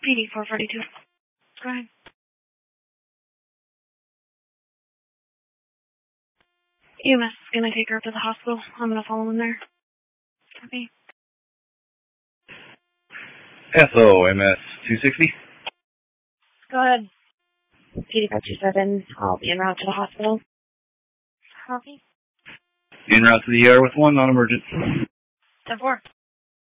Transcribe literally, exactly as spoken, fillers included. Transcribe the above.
P D four forty-two. Go ahead. E M S is going to take her up to the hospital. I'm going to follow them there. Copy. S O M S two sixty. Go ahead. P D five two seven. I'll be en route to the hospital. Copy. En route to the E R with one non-emergent. ten four.